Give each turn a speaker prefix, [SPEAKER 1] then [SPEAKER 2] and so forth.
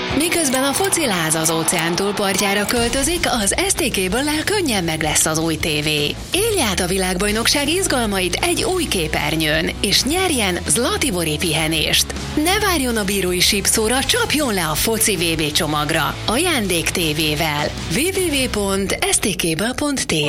[SPEAKER 1] Miközben a fociláz az óceán túlpartjára költözik, az STK-ből könnyen meg lesz az új tévé. Élj át a világbajnokság izgalmait egy új képernyőn, és nyerjen Zlatibori pihenést. Ne várjon a bírói sípszóra, csapjon le a foci VB csomagra. Ajándék tévével. www.stkből.tv